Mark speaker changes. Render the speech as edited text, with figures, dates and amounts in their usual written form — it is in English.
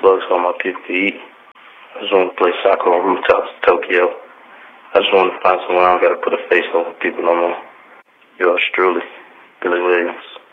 Speaker 1: plugs so all my people can eat. I just want to play soccer on rooftops in Tokyo. I just want to find somewhere I don't got to put a face over people no more. Yours truly, Billy Williams.